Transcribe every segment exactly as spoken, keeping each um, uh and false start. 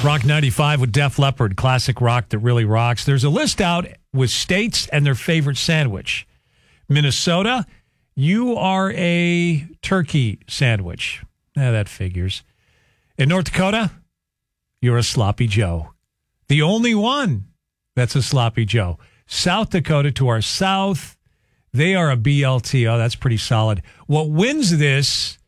Rock ninety-five with Def Leppard, classic rock that really rocks. There's a list out with states and their favorite sandwich. Minnesota, you are a turkey sandwich. Eh, that figures. In North Dakota, you're a sloppy Joe. The only one that's a sloppy Joe. South Dakota, to our south, they are a B L T. Oh, that's pretty solid. What wins this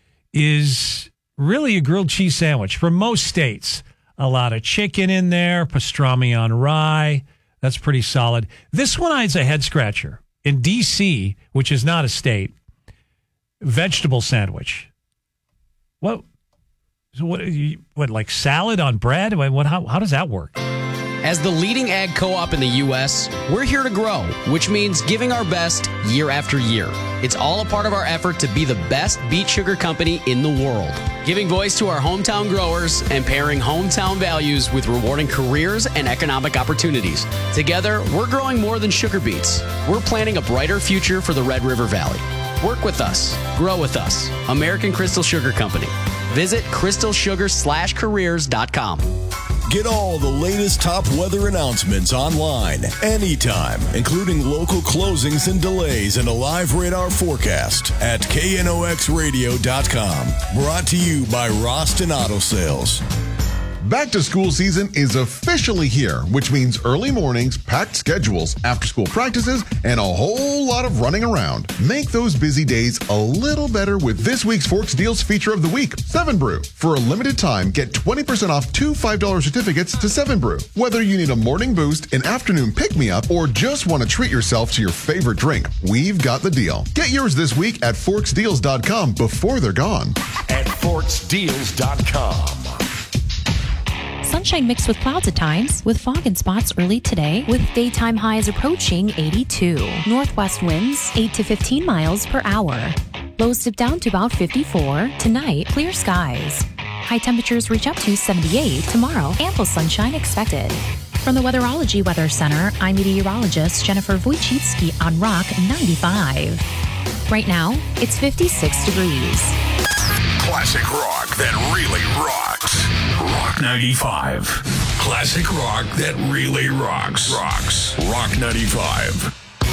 is really a grilled cheese sandwich from most states. A lot of chicken in there, pastrami on rye. That's pretty solid. This one is a head scratcher. In D C, which is not a state, vegetable sandwich. What? So what? What? Like salad on bread? What? How? How does that work? As the leading ag co-op in the U S, we're here to grow, which means giving our best year after year. It's all a part of our effort to be the best beet sugar company in the world, giving voice to our hometown growers and pairing hometown values with rewarding careers and economic opportunities. Together, we're growing more than sugar beets. We're planning a brighter future for the Red River Valley. Work with us. Grow with us. American Crystal Sugar Company. Visit crystal sugar slash careers dot com. Get all the latest top weather announcements online, anytime, including local closings and delays and a live radar forecast at K N O X radio dot com. Brought to you by Roston Auto Sales. Back to school season is officially here, which means early mornings, packed schedules, after-school practices, and a whole lot of running around. Make those busy days a little better with this week's Forks Deals feature of the week, Seven Brew. For a limited time, get twenty percent off two five dollar certificates to Seven Brew. Whether you need a morning boost, an afternoon pick-me-up, or just want to treat yourself to your favorite drink, we've got the deal. Get yours this week at Forks Deals dot com before they're gone. At Forks Deals dot com. Sunshine mixed with clouds at times, with fog and spots early today, with daytime highs approaching eighty-two. Northwest winds eight to fifteen miles per hour. Lows dip down to about fifty-four. Tonight, clear skies. High temperatures reach up to seventy-eight. Tomorrow, ample sunshine expected. From the Weatherology Weather Center, I'm meteorologist Jennifer Wojcicki on Rock ninety-five. Right now, it's fifty-six degrees. Classic rock that really rocks. Rock ninety-five. Classic rock that really rocks. Rocks. Rock ninety-five.